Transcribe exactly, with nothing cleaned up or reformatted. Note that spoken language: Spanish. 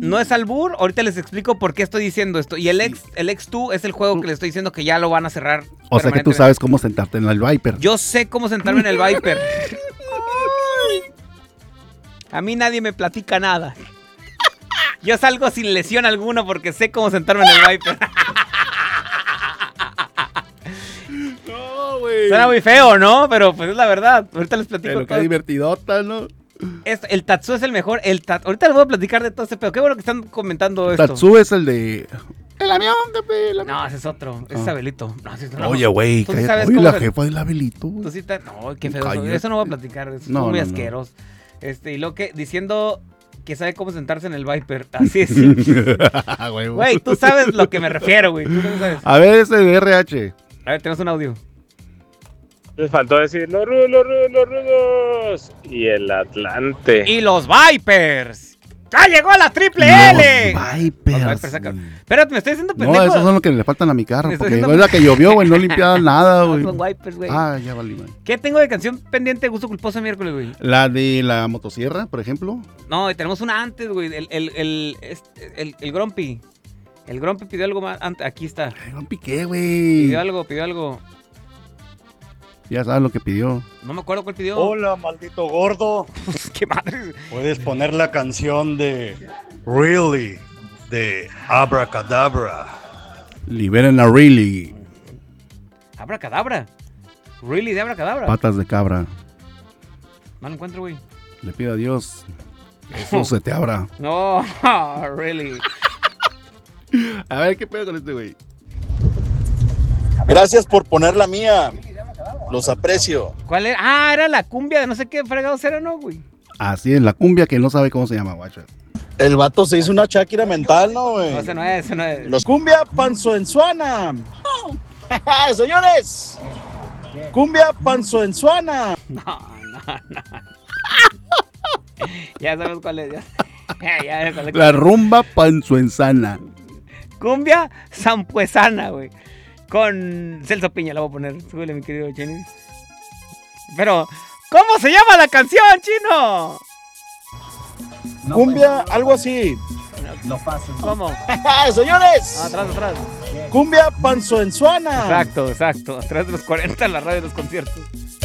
no es albur, ahorita les explico por qué estoy diciendo esto. Y el ex, el ex dos es el juego que les estoy diciendo que ya lo van a cerrar. O sea que tú sabes cómo sentarte en el Viper. Yo sé cómo sentarme en el Viper. A mí nadie me platica nada. Yo salgo sin lesión alguna porque sé cómo sentarme en el Viper. No, güey. Suena muy feo, ¿no? Pero pues es la verdad. Ahorita les platico Pero todo. qué divertidota, ¿no? Es, el Tatsu es el mejor. El tat, ahorita les voy a platicar de todo este pedo. Qué bueno que están comentando esto. Tatsu es el de... El avión de pela. No, ese es otro. Ese es Ah. Abelito. No, ese es otro. Oye, güey, Tú sí cállate. sabes Oye, cómo la se- jefa del Abelito. Tú sí te- No, qué feo. Eso, Cállate. eso no voy a platicar. Eso es No, muy no, no. asqueroso. Este, y lo que... Diciendo que sabe cómo sentarse en el Viper. Así es. Simple. Güey, Güey, tú sabes lo que me refiero, güey. Tú no sabes. A ver, ese de R H. A ver, tenemos un audio. Les faltó decir los rudos, los rudos, los rudos. Y el Atlante. Y los Vipers. ¡Ya llegó la triple L! Los Vipers. Los Vipers acá. güey. Espérate, me estoy haciendo pendejo. No, esos son los que le faltan a mi carro. Me estoy Porque haciendo- es la que llovió, güey. No limpiaban nada, No, güey. son Vipers, güey. Ah, ya valí, güey. ¿Qué tengo de canción pendiente de gusto culposo miércoles, güey? La de la motosierra, por ejemplo. No, y tenemos una antes, güey. El, el, el, este, el, el Grumpy. El Grumpy pidió algo más antes. Aquí está. Ay, no piqué, güey. Pidió algo, pidió algo. Ya sabes lo que pidió. No me acuerdo cuál pidió. Hola, maldito gordo. ¡Qué madre! Puedes poner la canción de Really de Abracadabra. Liberen a Really. Abracadabra. Really de Abracadabra. Patas de cabra. No lo encuentro, güey. Le pido a Dios. Eso se te abra. No, really. A ver, ¿qué pedo con este, güey? Gracias por poner la mía. Los aprecio. ¿Cuál era? Ah, era la cumbia de no sé qué fregados era, ¿no, güey? Así es, la cumbia que no sabe cómo se llama, guacho. El vato se hizo una Shakira mental, ¿no, güey? No, ese no es, ese no es. Los cumbia panzoensuana. Señores. Cumbia panzoensuana. No, no, no. Ya sabes cuál es. Ya, ya, ya, cuál es. La rumba panzuenzana. Cumbia zampuesana, güey. Con Celso Piña la voy a poner. Súbele, mi querido Chini. Pero, ¿cómo se llama la canción, chino? Cumbia, algo así. ¿Cómo? Señores. Atrás, atrás. Cumbia panzoensuana. Exacto, exacto. Atrás de los cuarenta en la radio de los conciertos.